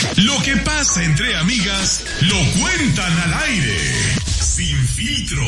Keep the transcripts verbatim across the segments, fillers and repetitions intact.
Lo que pasa entre amigas, lo cuentan al aire. Sin filtro.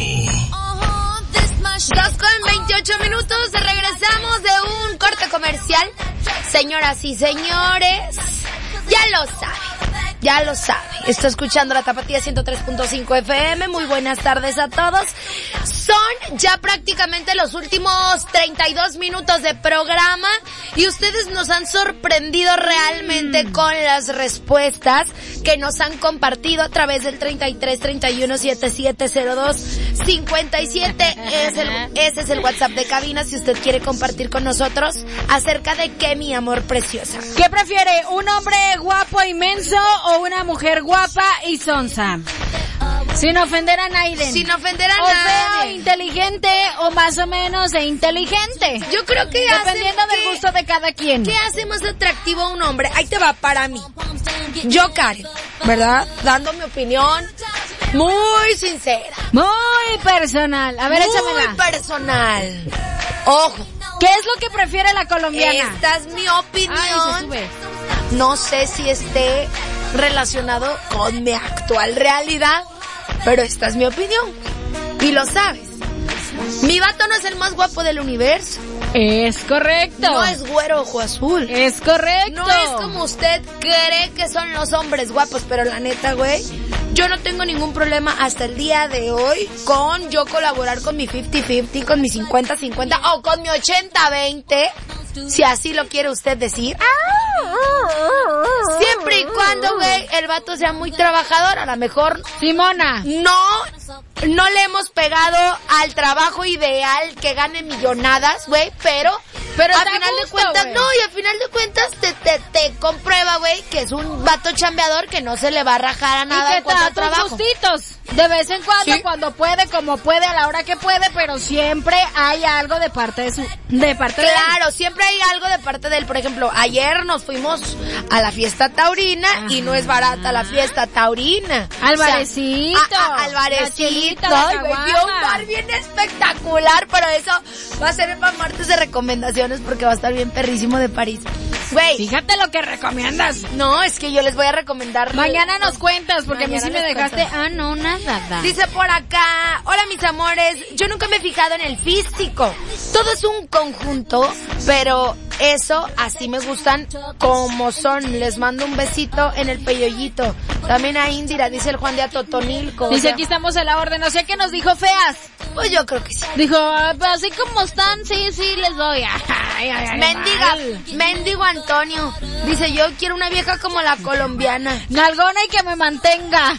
Dos con veintiocho minutos, regresamos de un corte comercial. Señoras y señores, ya lo saben, ya lo saben. Está escuchando la Tapatía ciento tres punto cinco F M. Muy buenas tardes a todos. Son ya prácticamente los últimos treinta y dos minutos de programa y ustedes nos han sorprendido realmente mm. con las respuestas que nos han compartido a través del treinta y tres, treinta y uno, setenta y siete, cero dos, cincuenta y siete. Es el, ese es el WhatsApp de cabina si usted quiere compartir con nosotros acerca de qué, mi amor preciosa. ¿Qué prefiere, un hombre guapo inmenso o una mujer guapa y sonsa? Sin ofender a nadie. Sin ofender a o nadie. Sea inteligente o más o menos e inteligente. Yo creo que dependiendo del que, gusto de cada quien. ¿Qué hace más atractivo a un hombre? Ahí te va para mí. Yo, Karen, ¿verdad? Dando mi opinión muy sincera. Muy personal. A ver, muy échamela. Muy personal. Ojo. ¿Qué es lo que prefiere la colombiana? Esta es mi opinión. Ay, se sube. No sé si esté relacionado con mi actual realidad, pero esta es mi opinión. Y lo sabes. Mi vato no es el más guapo del universo. Es correcto. No es güero ojo azul. Es correcto. No es como usted cree que son los hombres guapos, pero la neta, güey, yo no tengo ningún problema hasta el día de hoy con yo colaborar con mi cincuenta cincuenta, con mi cincuenta cincuenta o con mi ochenta veinte, si así lo quiere usted decir. Siempre y cuando, güey, el vato sea muy trabajador, a lo mejor... Simona. No, no le hemos pegado al trabajo ideal que gane millonadas, güey, pero... Pero a final gusto, de cuentas, wey. no, y a final de cuentas te, te, te comprueba, güey, que es un vato chambeador que no se le va a rajar a nada en cuanto a trabajo. Gustitos, de vez en cuando, ¿sí? Cuando puede, como puede, a la hora que puede, pero siempre hay algo de parte de su, de parte claro, de él. Claro, siempre hay algo de parte de él. Por ejemplo, ayer nos fuimos a la fiesta taurina. Ajá. Y no es barata la fiesta taurina. Alvarecito. O sea, a, a, Alvarecito. Ay, güey, dio un bar bien espectacular, pero eso va a ser para martes de recomendaciones porque va a estar bien perrísimo de París. Güey. Fíjate lo que recomiendas. No, es que yo les voy a recomendar. Mañana nos cuentas, porque Mañana a mí sí me dejaste. Cuentas. Ah, no, nada. Dice por acá, hola mis amores, yo nunca me he fijado en el físico. Todo es un conjunto, pero eso así me gustan como son. Les mando un besito en el peyollito. También a Indira, dice el Juan de Atotonilco. Dice, aquí estamos a la orden. O sea que nos dijo feas. Pues yo creo que sí. Dijo, pues así como están, sí, sí, les doy. Ay, ay, ay, mendiga, mendigo Antonio. Dice, yo quiero una vieja como la colombiana. Nalgona y que me mantenga.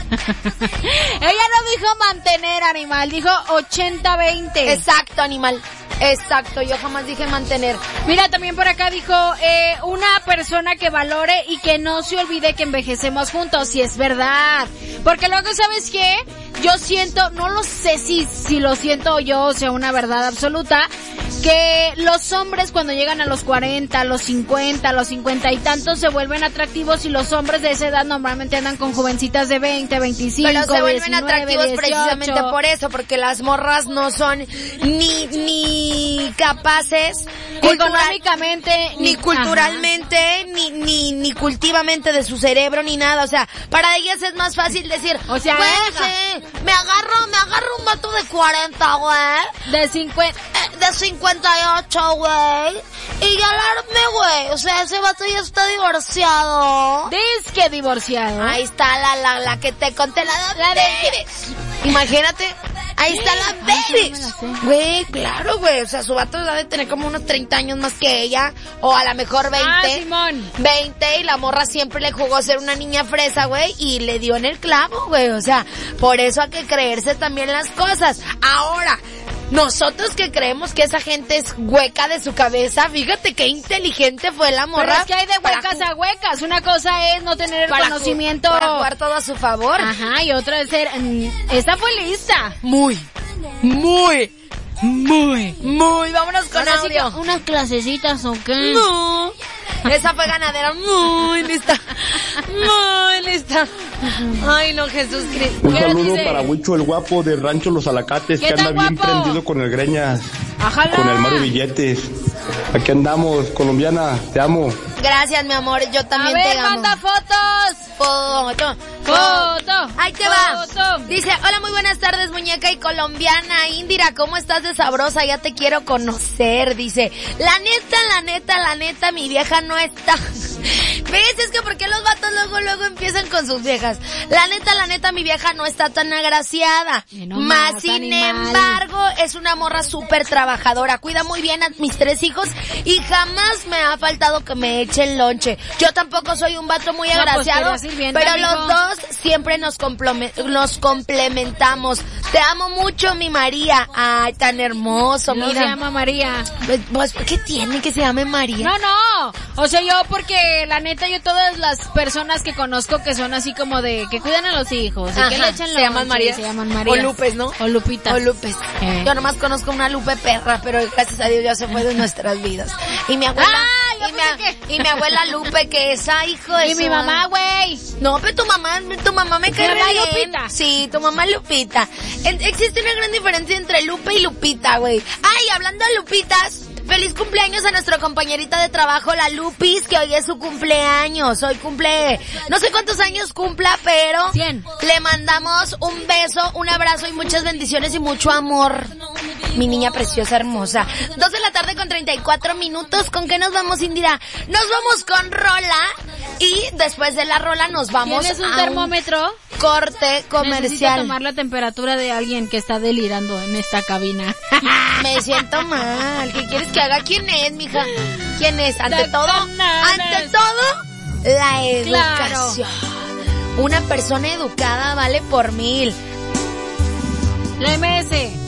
Ella no dijo mantener, animal, dijo ochenta veinte. Exacto, animal. Exacto, yo jamás dije mantener. Mira, también por acá dijo, eh, una persona que valore y que no se olvide que envejecemos juntos, si es verdad. Porque luego, ¿sabes qué? Yo siento, no lo sé si, si lo siento yo, o sea, una verdad absoluta, que los hombres cuando llegan a los cuarenta, a los cincuenta, a los cincuenta y tantos se vuelven atractivos y los hombres de esa edad normalmente andan con jovencitas de veinte, veinticinco, pero se vuelven diecinueve, atractivos dieciocho. Precisamente por eso, porque las morras no son ni, ni capaces económicamente, cultural, ni, ni culturalmente, ni, ni, ni cultivamente de su cerebro, ni nada. O sea, para ellas es más fácil decir, o sea, pues, eh, me agarro, me agarro un vato de cuarenta, güey. De cincuenta. De cincuenta y ocho, güey. Y ya alarme, güey. O sea, ese vato ya está divorciado. Dice que divorciado. Ahí está la, la, la que te conté, la, la de Iris. Imagínate. Ahí está la baby. Güey, claro, güey. O sea, su vato debe tener como unos treinta años más que ella. O a lo mejor veinte. Ah, Simón. veinte. Y la morra siempre le jugó ser una niña fresa, güey. Y le dio en el clavo, güey. O sea, por eso hay que creerse también las cosas. Ahora, nosotros que creemos que esa gente es hueca de su cabeza, fíjate qué inteligente fue la morra. Pero es que hay de huecas a huecas. Una cosa es no tener el para conocimiento. Para jugar todo a su favor. Ajá, y otra es ser... Mm, esta fue lista. Muy, muy, muy, muy. Vámonos con Ahora audio. Sí, unas clasecitas, ¿o qué? No. Esa fue ganadera muy lista. Muy lista. Ay, no, Jesús Cristo. Un saludo para Huicho el guapo de Rancho Los Alacates, que anda bien guapo? prendido con el Greñas. Ajala. Con el Mario Billetes. Aquí andamos, colombiana, te amo. Gracias, mi amor, yo también A ver, te amo. manda fotos. Foto. Foto. Ahí te va. Foto. Dice, hola, muy buenas tardes, muñeca y colombiana. Indira, ¿cómo estás de sabrosa? Ya te quiero conocer. Dice, la neta, la neta, la neta, mi vieja no está... ¿Ves? Es que ¿por qué los vatos luego, luego empiezan con sus viejas? La neta, la neta, mi vieja no está tan agraciada. No más, más, sin animal. embargo, es una morra súper trabajadora. Cuida muy bien a mis tres hijos y jamás me ha faltado que me echen lonche. Yo tampoco soy un vato muy No, agraciado, pues, sirvienta, pero amigo. los dos siempre nos, complome- nos complementamos. Te amo mucho, mi María. Ay, tan hermoso, No mira. se llama María. Pues, ¿qué tiene que se llame María? No, no. O sea, yo porque la neta yo todas las personas que conozco que son así como de que cuidan a los hijos y Ajá, que le echan se llaman lonche, María. se llaman María. O Lupes, ¿no? O Lupita. O Lupes. Eh. Yo nomás conozco una Lupe perra, pero gracias a Dios ya se fue de nuestras vidas. Y mi abuela, Ah, yo y, mi, pensé y mi abuela Lupe, que esa, hijo de Y su mi mamá, madre. güey. No, pero tu mamá, tu mamá me cae ¿Tu mamá re bien. Lupita? Sí, tu mamá Lupita. En- existe una gran diferencia entre Lupe y Lupita, güey. Ay, hablando de Lupitas, feliz cumpleaños a nuestra compañerita de trabajo, la Lupis, que hoy es su cumpleaños. Hoy cumple, no sé cuántos años cumpla, pero cien. le mandamos un beso, un abrazo y muchas bendiciones y mucho amor. Mi niña preciosa, hermosa. Dos de la tarde con treinta y cuatro minutos. ¿Con qué nos vamos, Indira? Nos vamos con rola y después de la rola nos vamos ¿Tienes un a termómetro? un corte Necesito comercial. tomar la temperatura de alguien que está delirando en esta cabina. Me siento mal. ¿Qué quieres que haga? ¿Quién es, mija? ¿Quién es? Ante The todo, bananas. ante todo, la Claro. educación. Una persona educada vale por mil. La M S.